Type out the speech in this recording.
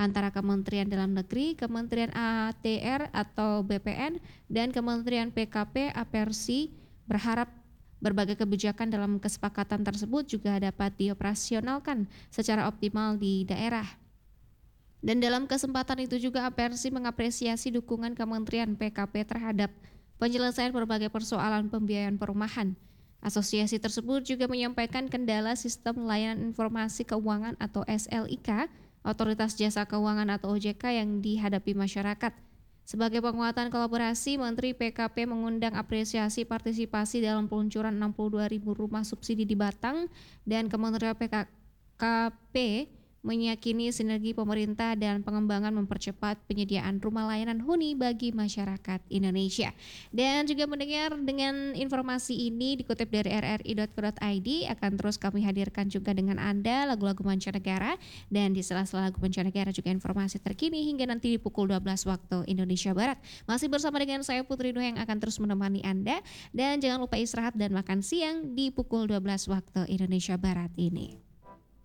antara Kementerian Dalam Negeri, Kementerian ATR atau BPN, dan Kementerian PKP Apersi berharap berbagai kebijakan dalam kesepakatan tersebut juga dapat dioperasionalkan secara optimal di daerah. Dan dalam kesempatan itu juga Apersi mengapresiasi dukungan Kementerian PKP terhadap penyelesaian berbagai persoalan pembiayaan perumahan. Asosiasi tersebut juga menyampaikan kendala sistem layanan informasi keuangan atau SLIK, Otoritas Jasa Keuangan atau OJK yang dihadapi masyarakat. Sebagai penguatan kolaborasi, Menteri PKP mengundang apresiasi partisipasi dalam peluncuran 62.000 rumah subsidi di Batang, dan Kementerian PKP meyakini sinergi pemerintah dan pengembangan mempercepat penyediaan rumah layanan huni bagi masyarakat Indonesia. Dan juga mendengar dengan informasi ini dikutip dari rri.co.id, akan terus kami hadirkan juga dengan Anda lagu-lagu mancanegara, dan di sela-sela lagu mancanegara juga informasi terkini hingga nanti di pukul 12 waktu Indonesia Barat. Masih bersama dengan saya Putri Nuh yang akan terus menemani Anda, dan jangan lupa istirahat dan makan siang di pukul 12 waktu Indonesia Barat ini.